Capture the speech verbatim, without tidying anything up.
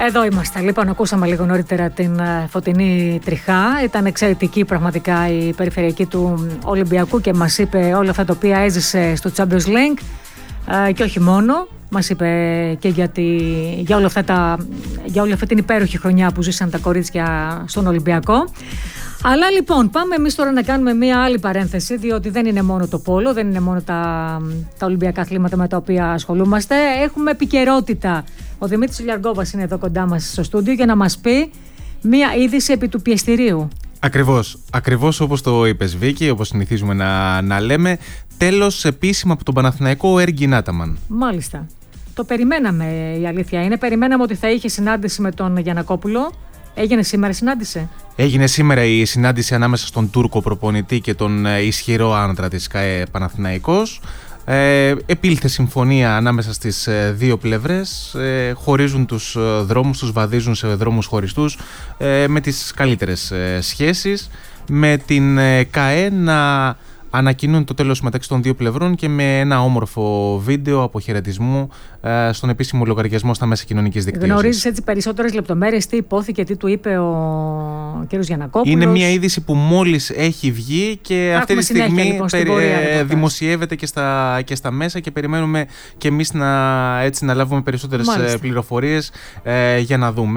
Εδώ είμαστε. Λοιπόν, ακούσαμε λίγο νωρίτερα την Φωτεινή Τριχά. Ήταν εξαιρετική πραγματικά η περιφερειακή του Ολυμπιακού και μας είπε όλα αυτά τα οποία έζησε στο Champions League. Ε, και όχι μόνο. Μας είπε και για, τη, για, όλα αυτά τα, για όλη αυτή την υπέροχη χρονιά που ζήσαν τα κορίτσια στον Ολυμπιακό. Αλλά λοιπόν, πάμε εμείς τώρα να κάνουμε μία άλλη παρένθεση, διότι δεν είναι μόνο το πόλο, δεν είναι μόνο τα, τα Ολυμπιακά αθλήματα με τα οποία ασχολούμαστε. Έχουμε επικαιρότητα. Ο Δημήτρης Λιαργόβας είναι εδώ κοντά μας στο στούντιο για να μας πει μία είδηση επί του πιεστηρίου. Ακριβώς, ακριβώς όπως το είπες Βίκη, όπως συνηθίζουμε να, να λέμε, τέλος επίσημα από τον Παναθηναϊκό ο Έργκιν Άταμαν. Μάλιστα. Το περιμέναμε, η αλήθεια είναι. Περιμέναμε ότι θα είχε συνάντηση με τον Γιαννακόπουλο. Έγινε σήμερα συνάντηση. Έγινε σήμερα η συνάντηση ανάμεσα στον Τούρκο προπονητή και τον ισχυρό άντρα της ΚΑΕ Παναθηναϊκός. Ε, επήλθε συμφωνία ανάμεσα στις ε, δύο πλευρές, ε, χωρίζουν τους ε, δρόμους, τους βαδίζουν σε δρόμους χωριστούς ε, με τις καλύτερες ε, σχέσεις, με την ε, ΚΑΕ να ανακοινούν το τέλος μεταξύ των δύο πλευρών και με ένα όμορφο βίντεο αποχαιρετισμού ε, στον επίσημο λογαριασμό στα μέσα κοινωνικής δικτύωσης. Γνωρίζεις έτσι περισσότερες λεπτομέρειες, τι υπόθηκε, τι του είπε ο κ. Γιαννακόπουλος? Είναι μια είδηση που μόλις έχει βγει και Έχουμε αυτή τη στιγμή συνέχεια, λοιπόν, περι... πορεία, δημοσιεύεται και στα, και στα μέσα και περιμένουμε και εμείς να, έτσι, να λάβουμε περισσότερες Μάλιστα. πληροφορίες ε, για να δούμε.